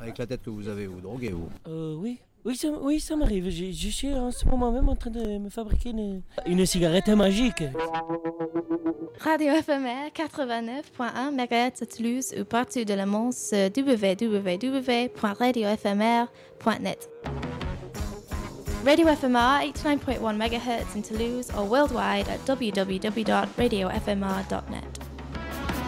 Avec la tête que vous avez, vous droguez, vous? Oui, ça m'arrive. Je suis en ce moment même en train de me fabriquer une cigarette magique. Radio éphémère 89.1 MHz à Toulouse ou partout de le monde sur www.radioéphémère.net. Radio FMR 89.1 MHz in Toulouse or worldwide at www.radiofmr.net.